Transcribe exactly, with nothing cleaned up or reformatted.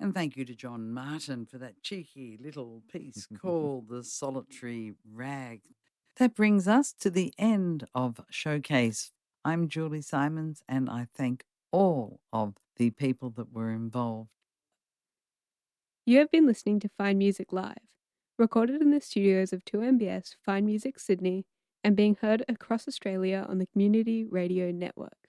And thank you to John Martin for that cheeky little piece called The Solitary Rag. That brings us to the end of Showcase. I'm Julie Simons, and I thank all of the people that were involved. You have been listening to Fine Music Live, recorded in the studios of two M B S Fine Music Sydney and being heard across Australia on the Community Radio Network.